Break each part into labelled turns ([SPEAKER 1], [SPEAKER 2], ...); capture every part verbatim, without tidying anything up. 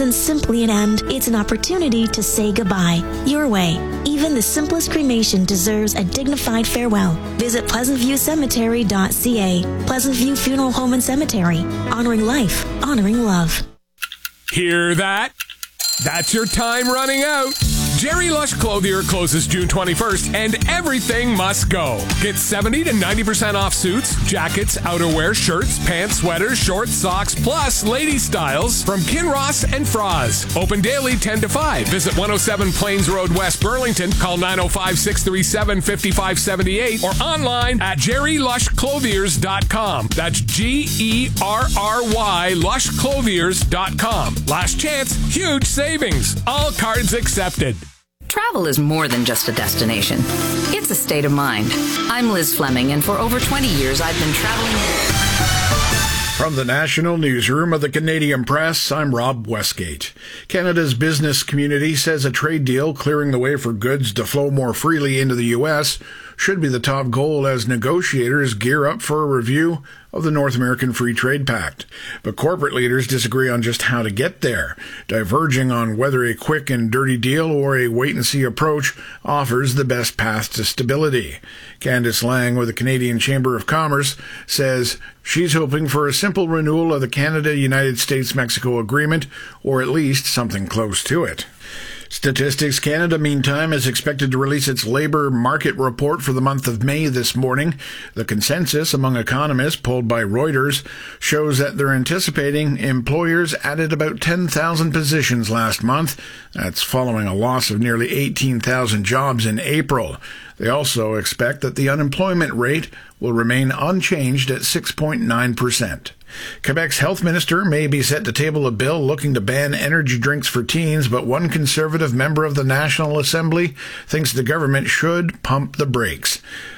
[SPEAKER 1] isn't simply an end, it's an opportunity to say goodbye. Your way. Even the simplest cremation deserves a dignified farewell. Visit pleasant view cemetery dot c a. Pleasant View Funeral Home and Cemetery. Honoring life. Honoring love.
[SPEAKER 2] Hear that? That's your time running out. Jerry Lush Clothier closes June twenty-first, and everything must go. Get seventy to ninety percent off suits, jackets, outerwear, shirts, pants, sweaters, shorts, socks, plus lady styles from Kinross and Froz. Open daily ten to five. Visit one oh seven Plains Road, West Burlington. Call nine oh five, six three seven, five five seven eight or online at jerry lush clothiers dot com. That's G E R R Y lush clothiers dot com. Last chance, huge savings. All cards accepted.
[SPEAKER 3] Travel is more than just a destination. It's a state of mind. I'm Liz Fleming, and for over twenty years, I've been traveling.
[SPEAKER 4] From the National Newsroom of the Canadian Press, I'm Rob Westgate. Canada's business community says a trade deal clearing the way for goods to flow more freely into the U S should be the top goal as negotiators gear up for a review of the North American Free Trade Pact. But corporate leaders disagree on just how to get there, diverging on whether a quick and dirty deal or a wait-and-see approach offers the best path to stability. Candice Lang with the Canadian Chamber of Commerce says she's hoping for a simple renewal of the Canada-United States-Mexico agreement, or at least something close to it. Statistics Canada, meantime, is expected to release its labour market report for the month of May this morning. The consensus among economists, polled by Reuters, shows that they're anticipating employers added about ten thousand positions last month. That's following a loss of nearly eighteen thousand jobs in April. They also expect that the unemployment rate will remain unchanged at six point nine percent. Quebec's health minister may be set to table a bill looking to ban energy drinks for teens, but one Conservative member of the National Assembly thinks the government should pump the brakes.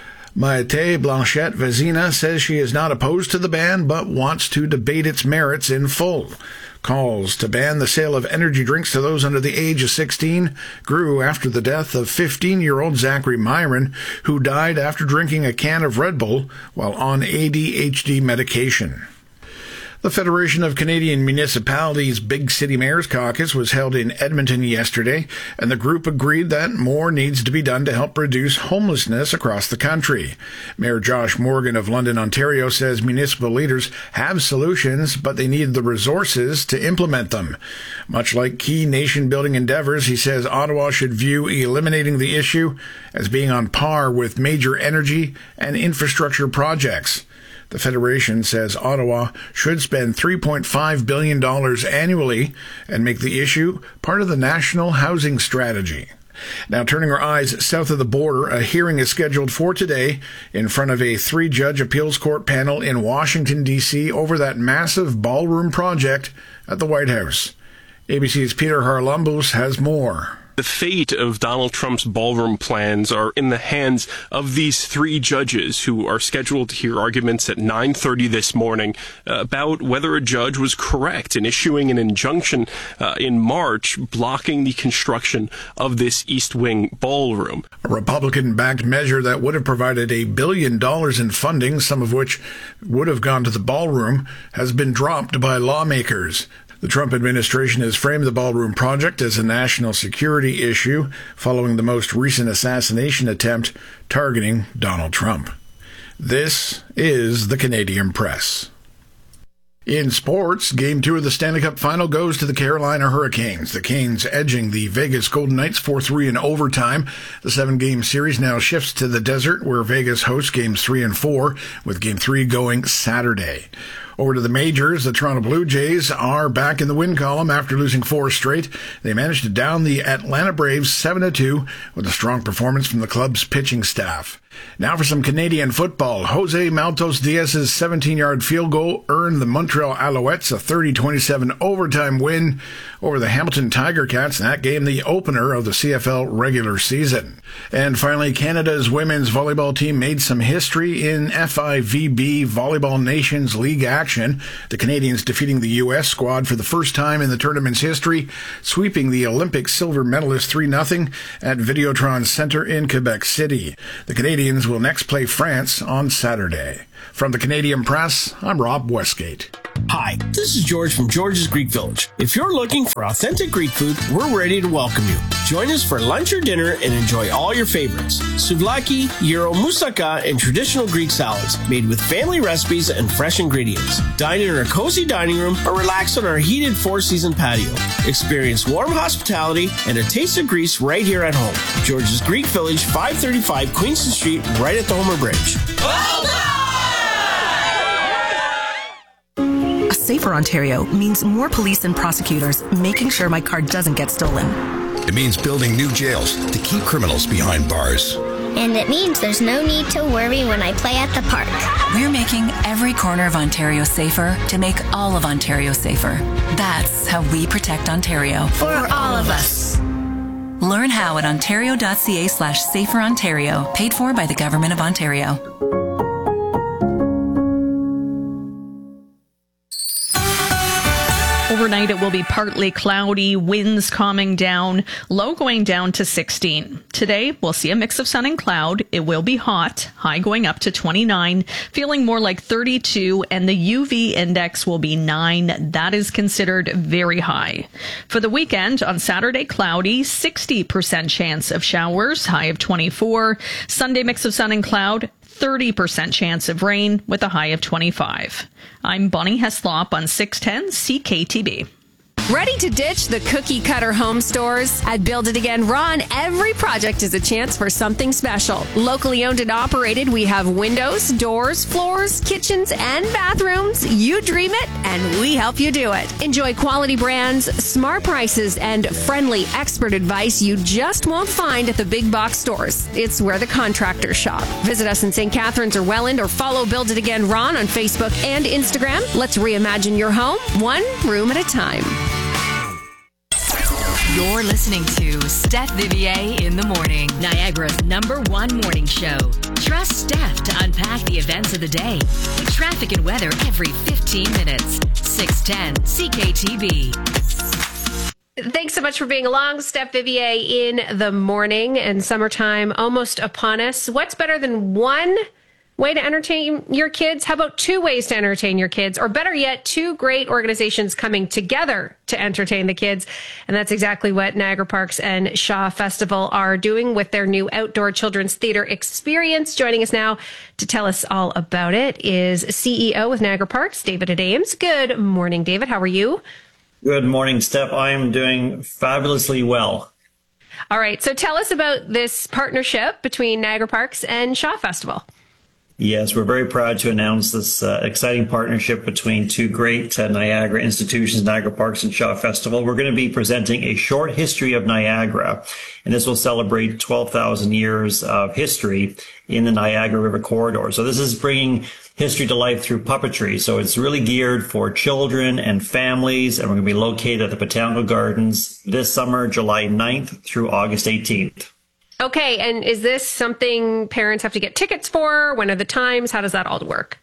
[SPEAKER 4] Maite Blanchette-Vezina says she is not opposed to the ban, but wants to debate its merits in full. Calls to ban the sale of energy drinks to those under the age of sixteen grew after the death of fifteen-year-old Zachary Myron, who died after drinking a can of Red Bull while on A D H D medication. The Federation of Canadian Municipalities Big City Mayors Caucus was held in Edmonton yesterday, and the group agreed that more needs to be done to help reduce homelessness across the country. Mayor Josh Morgan of London, Ontario, says municipal leaders have solutions, but they need the resources to implement them. Much like key nation-building endeavors, he says Ottawa should view eliminating the issue as being on par with major energy and infrastructure projects. The Federation says Ottawa should spend three point five billion dollars annually and make the issue part of the national housing strategy. Now, turning our eyes south of the border, a hearing is scheduled for today in front of a three-judge appeals court panel in Washington, D C over that massive ballroom project at the White House. A B C's Peter Harlambous has more.
[SPEAKER 5] The fate of Donald Trump's ballroom plans are in the hands of these three judges who are scheduled to hear arguments at nine thirty this morning uh, about whether a judge was correct in issuing an injunction uh, in March blocking the construction of this East Wing ballroom.
[SPEAKER 4] A Republican-backed measure that would have provided a billion dollars in funding, some of which would have gone to the ballroom, has been dropped by lawmakers. The Trump administration has framed the ballroom project as a national security issue following the most recent assassination attempt targeting Donald Trump. This is the Canadian Press. In sports, Game two of the Stanley Cup Final goes to the Carolina Hurricanes. The Canes edging the Vegas Golden Knights four three in overtime. The seven-game series now shifts to the desert, where Vegas hosts Games three and four, with Game three going Saturday. Over to the majors, the Toronto Blue Jays are back in the win column after losing four straight. They managed to down the Atlanta Braves seven to two with a strong performance from the club's pitching staff. Now for some Canadian football. Jose Maltos Diaz's seventeen-yard field goal earned the Montreal Alouettes a thirty twenty-seven overtime win over the Hamilton Tiger Cats, in that game the opener of the C F L regular season. And finally, Canada's women's volleyball team made some history in F I V B Volleyball Nations League action. The Canadians defeating the U S squad for the first time in the tournament's history, sweeping the Olympic silver medalist three nothing at Videotron Centre in Quebec City. The Canadians will next play France on Saturday. From the Canadian Press, I'm Rob Westgate.
[SPEAKER 6] Hi, this is George from George's Greek Village. If you're looking for authentic Greek food, we're ready to welcome you. Join us for lunch or dinner and enjoy all your favorites. Souvlaki, gyro, moussaka, and traditional Greek salads made with family recipes and fresh ingredients. Dine in our cozy dining room or relax on our heated four-season patio. Experience warm hospitality and a taste of Greece right here at home. George's Greek Village, five thirty-five Queenston Street, right at the Homer Bridge.
[SPEAKER 7] Well done!
[SPEAKER 8] A safer Ontario means more police and prosecutors making sure my car doesn't get stolen.
[SPEAKER 9] It means building new jails to keep criminals behind bars.
[SPEAKER 10] And it means there's no need to worry when I play at the park.
[SPEAKER 8] We're making every corner of Ontario safer to make all of Ontario safer. That's how we protect Ontario.
[SPEAKER 10] For all of us.
[SPEAKER 8] Learn how at ontario.ca slash safer Ontario. Paid for by the Government of Ontario.
[SPEAKER 11] Overnight, it will be partly cloudy, winds calming down, low going down to sixteen. Today, we'll see a mix of sun and cloud. It will be hot, high going up to twenty-nine, feeling more like thirty-two, and the U V index will be nine. That is considered very high. For the weekend, on Saturday, cloudy, sixty percent chance of showers, high of twenty-four. Sunday, mix of sun and cloud, thirty percent chance of rain with a high of twenty-five. I'm Bonnie Heslop on six ten C K T B.
[SPEAKER 12] Ready to ditch the cookie-cutter home stores? At Build It Again Ron, every project is a chance for something special. Locally owned and operated, we have windows, doors, floors, kitchens, and bathrooms. You dream it, and we help you do it. Enjoy quality brands, smart prices, and friendly expert advice you just won't find at the big box stores. It's where the contractors shop. Visit us in Saint Catharines or Welland, or follow Build It Again Ron on Facebook and Instagram. Let's reimagine your home, one room at a time.
[SPEAKER 13] You're listening to Steph Vivier in the Morning, Niagara's number one morning show. Trust Steph to unpack the events of the day with traffic and weather every fifteen minutes. six ten C K T B.
[SPEAKER 12] Thanks so much for being along. Steph Vivier in the morning, and summertime almost upon us. What's better than one way to entertain your kids? How about two ways to entertain your kids? Or better yet, two great organizations coming together to entertain the kids. And that's exactly what Niagara Parks and Shaw Festival are doing with their new outdoor children's theater experience. Joining us now to tell us all about it is C E O with Niagara Parks, David Adams. Good morning, David. How are you?
[SPEAKER 14] Good morning, Steph. I am doing fabulously well.
[SPEAKER 12] All right. So tell us about this partnership between Niagara Parks and Shaw Festival.
[SPEAKER 14] Yes, we're very proud to announce this uh, exciting partnership between two great uh, Niagara institutions, Niagara Parks and Shaw Festival. We're going to be presenting a short history of Niagara, and this will celebrate twelve thousand years of history in the Niagara River corridor. So this is bringing history to life through puppetry. So it's really geared for children and families, and we're going to be located at the Botanical Gardens this summer, July ninth through August eighteenth.
[SPEAKER 12] Okay, and is this something parents have to get tickets for? When are the times? How does that all work?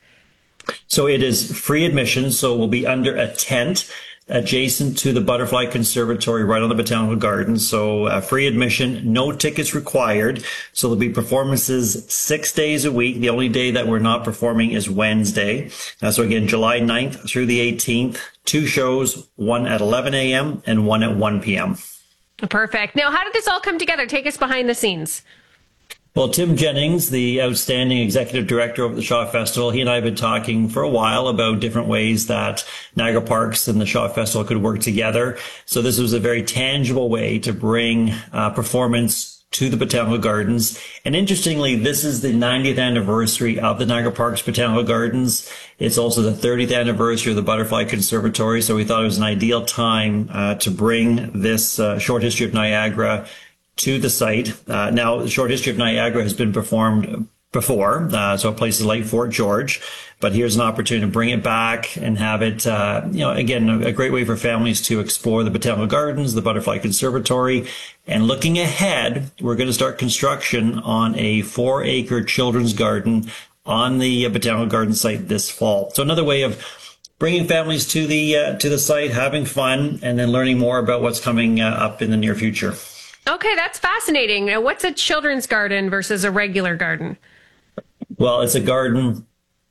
[SPEAKER 14] So it is free admission, so we'll be under a tent adjacent to the Butterfly Conservatory right on the Botanical Gardens. So uh, free admission, no tickets required. So there'll be performances six days a week. The only day that we're not performing is Wednesday. Uh, so again, July ninth through the eighteenth, two shows, one at eleven a.m. and one at one p.m.
[SPEAKER 12] Perfect. Now, how did this all come together? Take us behind the scenes.
[SPEAKER 14] Well, Tim Jennings, the outstanding executive director of the Shaw Festival, he and I have been talking for a while about different ways that Niagara Parks and the Shaw Festival could work together. So this was a very tangible way to bring uh, performance to the Botanical Gardens. And interestingly, this is the ninetieth anniversary of the Niagara Parks Botanical Gardens. It's also the thirtieth anniversary of the Butterfly Conservatory. So we thought it was an ideal time uh, to bring this uh, short history of Niagara to the site. Uh, now, the short history of Niagara has been performed before, uh, so places like Fort George, but here's an opportunity to bring it back and have it, uh, you know, again, a, a great way for families to explore the Botanical Gardens, the Butterfly Conservatory, and looking ahead, we're going to start construction on a four acre children's garden on the uh, Botanical Garden site this fall. So another way of bringing families to the, uh, to the site, having fun, and then learning more about what's coming uh, up in the near future.
[SPEAKER 12] Okay, that's fascinating. Now, what's a children's garden versus a regular garden?
[SPEAKER 14] Well, it's a garden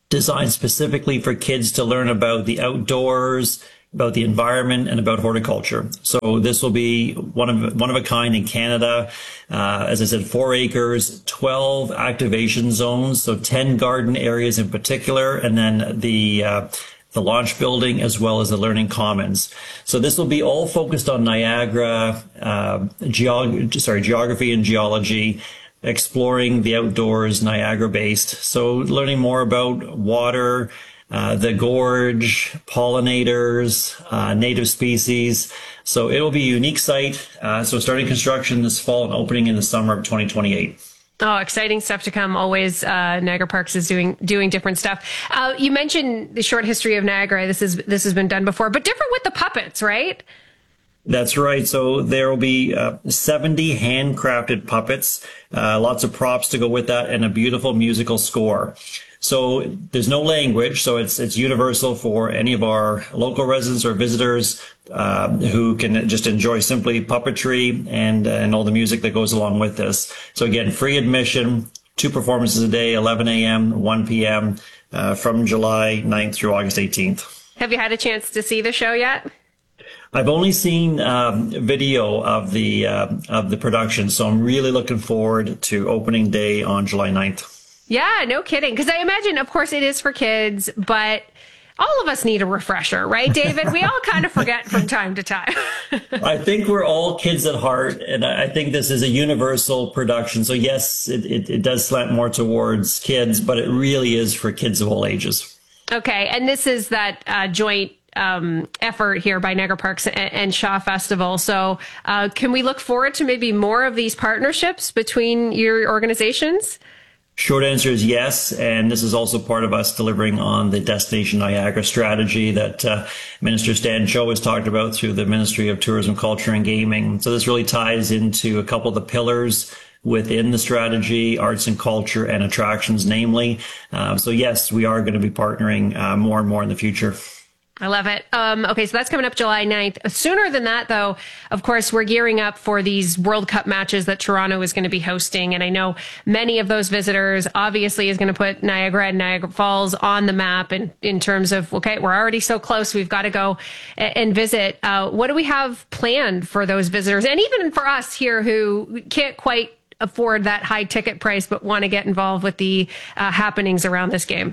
[SPEAKER 14] designed specifically for kids to learn about the outdoors, about the environment, and about horticulture. So this will be one of one of a kind in Canada. Uh, as I said, four acres, twelve activation zones, so ten garden areas in particular, and then the uh, the launch building as well as the learning commons. So this will be all focused on Niagara, uh, geog- sorry, geography and geology, exploring the outdoors, Niagara-based. So learning more about water, Uh, the gorge, pollinators, uh, native species. So it will be a unique site. Uh, so starting construction this fall and opening in the summer of twenty twenty-eight.
[SPEAKER 12] Oh, exciting stuff to come. Always, uh, Niagara Parks is doing, doing different stuff. Uh, you mentioned the short history of Niagara. This is, this has been done before, but different with the puppets, right?
[SPEAKER 14] That's right. So there will be uh, seventy handcrafted puppets, uh, lots of props to go with that, and a beautiful musical score. So there's no language, so it's it's universal for any of our local residents or visitors uh, who can just enjoy simply puppetry and uh, and all the music that goes along with this. So again, free admission, two performances a day, eleven a.m., one p.m. Uh, from July ninth through August eighteenth.
[SPEAKER 12] Have you had a chance to see the show yet?
[SPEAKER 14] I've only seen um, video of the uh, of the production, so I'm really looking forward to opening day on July ninth.
[SPEAKER 12] Yeah, no kidding. Because I imagine, of course, it is for kids, but all of us need a refresher, right, David? We all kind of forget from time to time.
[SPEAKER 14] I think we're all kids at heart, and I think this is a universal production. So yes, it, it, it does slant more towards kids, but it really is for kids of all ages.
[SPEAKER 12] Okay, and this is that uh, joint um, effort here by Niagara Parks and, and Shaw Festival. So uh, can we look forward to maybe more of these partnerships between your organizations?
[SPEAKER 14] Short answer is yes, and this is also part of us delivering on the Destination Niagara strategy that uh, Minister Stan Cho has talked about through the Ministry of Tourism, Culture and Gaming. So this really ties into a couple of the pillars within the strategy, arts and culture and attractions, namely. Uh, so yes, we are going to be partnering uh, more and more in the future.
[SPEAKER 12] I love it. Um, okay, so that's coming up July ninth. Sooner than that, though, of course, we're gearing up for these World Cup matches that Toronto is going to be hosting. And I know many of those visitors obviously is going to put Niagara and Niagara Falls on the map in, in terms of, okay, we're already so close. We've got to go and, and visit. Uh, what do we have planned for those visitors? And even for us here who can't quite afford that high ticket price, but want to get involved with the uh, happenings around this game.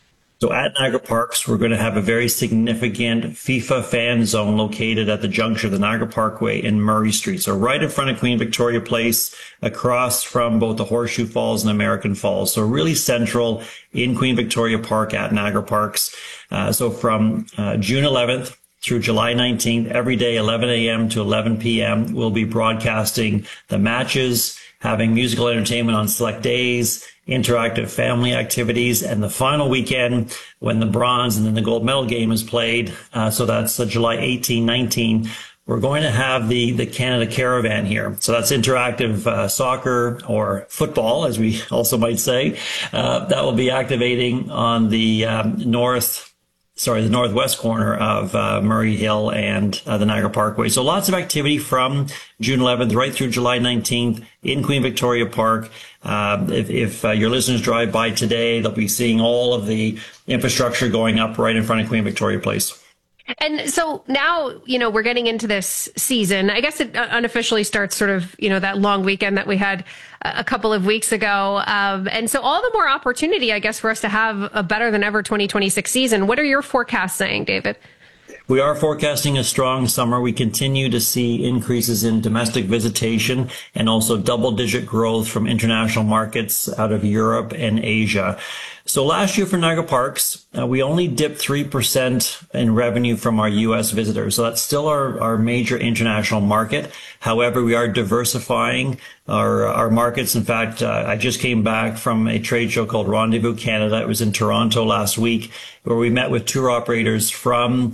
[SPEAKER 14] So at Niagara Parks, we're going to have a very significant FIFA fan zone located at the juncture of the Niagara Parkway and Murray Street. So right in front of Queen Victoria Place, across from both the Horseshoe Falls and American Falls. So really central in Queen Victoria Park at Niagara Parks. Uh, so from uh, June eleventh through July nineteenth, every day, eleven a.m. to eleven p.m., we'll be broadcasting the matches, having musical entertainment on select days, interactive family activities, and the final weekend when the bronze and then the gold medal game is played. Uh, so that's uh, July eighteenth, nineteenth. We're going to have the, the Canada Caravan here. So that's interactive uh, soccer or football, as we also might say. Uh, that will be activating on the um, north sorry, the northwest corner of uh, Murray Hill and uh, the Niagara Parkway. So lots of activity from June eleventh right through July nineteenth in Queen Victoria Park. Uh, if if uh, your listeners drive by today, they'll be seeing all of the infrastructure going up right in front of Queen Victoria Place.
[SPEAKER 12] And so now, you know, we're getting into this season. I guess it unofficially starts sort of, you know, that long weekend that we had a couple of weeks ago. Um, and so all the more opportunity, I guess, for us to have a better than ever twenty twenty-six season. What are your forecasts saying, David?
[SPEAKER 14] We are forecasting a strong summer. We continue to see increases in domestic visitation and also double-digit growth from international markets out of Europe and Asia. So last year for Niagara Parks, uh, we only dipped three percent in revenue from our U S visitors. So that's still our, our major international market. However, we are diversifying our, our markets. In fact, uh, I just came back from a trade show called Rendezvous Canada. It was in Toronto last week, where we met with tour operators from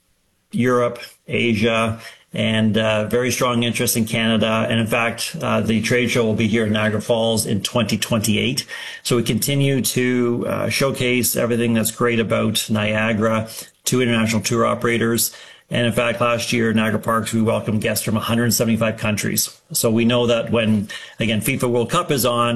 [SPEAKER 14] Europe, Asia, and uh, very strong interest in Canada. And in fact, uh, the trade show will be here in Niagara Falls in twenty twenty-eight. So we continue to uh, showcase everything that's great about Niagara to international tour operators. And in fact, last year, Niagara Parks, we welcomed guests from one hundred seventy-five countries. So we know that when, again, FIFA World Cup is on,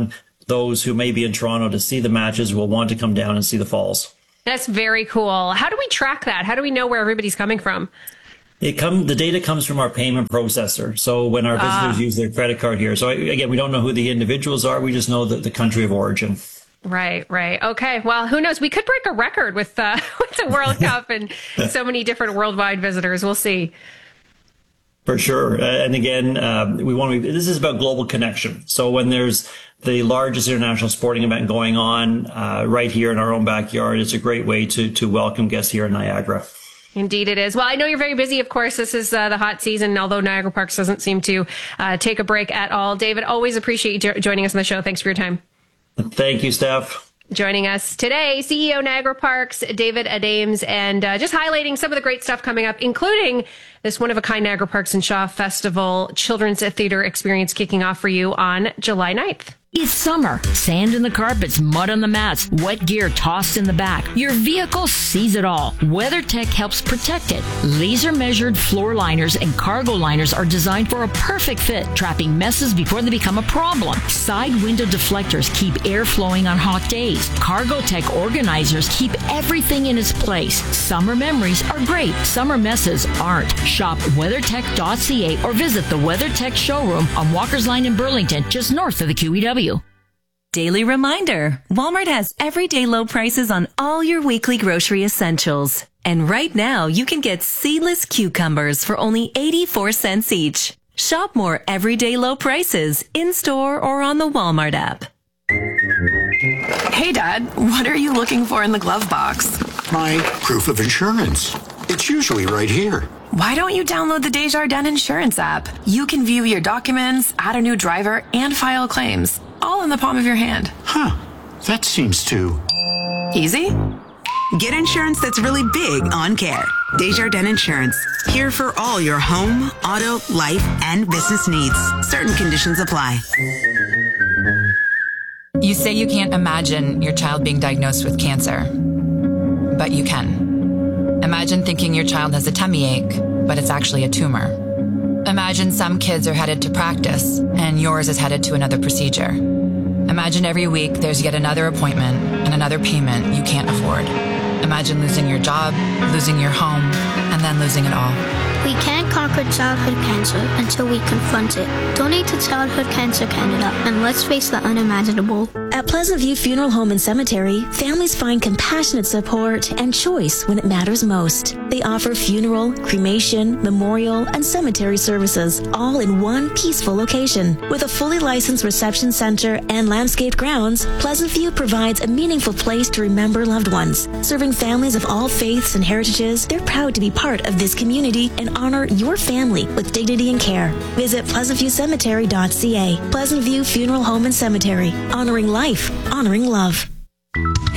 [SPEAKER 14] those who may be in Toronto to see the matches will want to come down and see the falls.
[SPEAKER 12] That's very cool. How do we track that? How do we know where everybody's coming from?
[SPEAKER 14] It come the data comes from our payment processor. So when our visitors
[SPEAKER 12] Ah.
[SPEAKER 14] use their credit card here, so again, we don't know who the individuals are. We just know the, the country of origin.
[SPEAKER 12] Right, right. Okay. Well, who knows? We could break a record with, uh, with the World Cup and so many different worldwide visitors. We'll see.
[SPEAKER 14] For sure. Uh, and again, uh, we want to, this is about global connection. So when there's the largest international sporting event going on uh, right here in our own backyard, it's a great way to, to welcome guests here in Niagara.
[SPEAKER 12] Indeed it is. Well, I know you're very busy, of course. This is uh, the hot season, although Niagara Parks doesn't seem to uh, take a break at all. David, always appreciate you jo- joining us on the show. Thanks for your time.
[SPEAKER 14] Thank you, Steph.
[SPEAKER 12] Joining us today, C E O Niagara Parks, David Adams, and uh, just highlighting some of the great stuff coming up, including this one-of-a-kind Niagara Parks and Shaw Festival Children's Theatre experience kicking off for you on July ninth.
[SPEAKER 15] It's summer. Sand in the carpets, mud on the mats, wet gear tossed in the back. Your vehicle sees it all. WeatherTech helps protect it. Laser-measured floor liners and cargo liners are designed for a perfect fit, trapping messes before they become a problem. Side window deflectors keep air flowing on hot days. CargoTech organizers keep everything in its place. Summer memories are great. Summer messes aren't. Shop weathertech dot c a or visit the WeatherTech showroom on Walker's Line in Burlington, just north of the Q E W.
[SPEAKER 16] Daily reminder, Walmart has everyday low prices on all your weekly grocery essentials. And right now, you can get seedless cucumbers for only eighty-four cents each. Shop more everyday low prices in-store or on the Walmart app.
[SPEAKER 17] Hey, Dad, what are you looking for in the glove box?
[SPEAKER 18] My proof of insurance. It's usually right here.
[SPEAKER 17] Why don't you download the Desjardins Insurance app? You can view your documents, add a new driver, and file claims, all in the palm of your hand.
[SPEAKER 18] Huh. That seems too...
[SPEAKER 17] easy?
[SPEAKER 19] Get insurance that's really big on care. Desjardins Insurance. Here for all your home, auto, life, and business needs. Certain conditions apply.
[SPEAKER 20] You say you can't imagine your child being diagnosed with cancer, but you can. Imagine thinking your child has a tummy ache, but it's actually a tumor. Imagine some kids are headed to practice and yours is headed to another procedure. Imagine every week there's yet another appointment and another payment you can't afford. Imagine losing your job, losing your home, and then losing it all.
[SPEAKER 10] We can't conquer childhood cancer until we confront it. Donate to Childhood Cancer Canada and let's face the unimaginable.
[SPEAKER 1] At Pleasant View Funeral Home and Cemetery, families find compassionate support and choice when it matters most. They offer funeral, cremation, memorial, and cemetery services, all in one peaceful location. With a fully licensed reception center and landscaped grounds, Pleasant View provides a meaningful place to remember loved ones. Serving families of all faiths and heritages, they're proud to be part of this community and honor your family with dignity and care. Visit pleasant view cemetery dot c a. Pleasant View Funeral Home and Cemetery, honoring life, honoring love.